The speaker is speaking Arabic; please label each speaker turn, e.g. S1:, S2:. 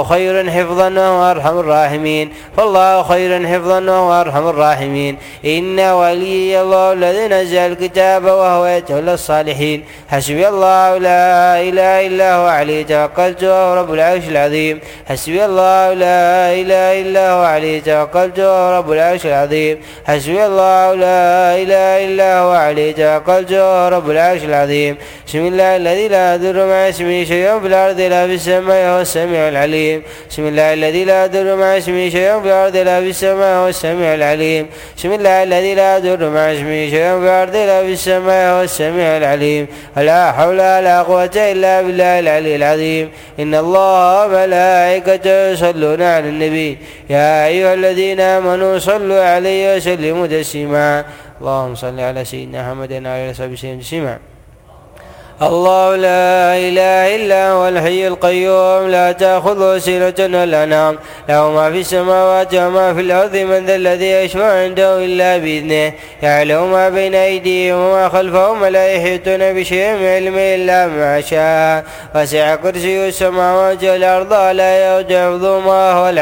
S1: خير حفظا وهو أرحم الراحمين فالله خير حفظا وهو أرحم الراحمين إن ولي الله الذي نزل الكتاب وهو يتولى الصالحين حسبي الله لا إله إلا هو عليه توكلت وهو رب العرش العظيم حسبي الله لا إله إلا هو عليه توكلت وهو رب العرش العظيم حسبي الله لا إله إلا هو عليه توكلت وهو رب العرش العظيم بسم الله الذي لا يضر مع اسمه شيء في الأرض ولا في السماء وهو السميع العليم بسم الله الذي لا يضر مع اسمه شيء في الأرض ولا في السماء وهو السميع العليم بسم الله الذي لا يضر مع اسمه شيء في الأرض ولا في السماء وهو السميع العليم لا حول ولا قوة إلا بالله العلي العظيم إن الله وملائكته يصلون على النبي يا أيها الذين آمنوا صلوا عليه وسلموا تسليما اللهم صل على سيدنا محمد وعلى آله وصحبه وسلم تسليما الله لا إله إلا هو الحي القيوم لا تأخذه سنة ولا نوم له ما في السماوات وما في الأرض من ذا الذي يشفع عنده إلا بإذنه يعلم ما بين أيديهم وما خلفهم ولا يحيطون بشيء من علمه إلا ما شاء وسع كرسيه السماوات والأرض لا يؤوده حفظهما وهو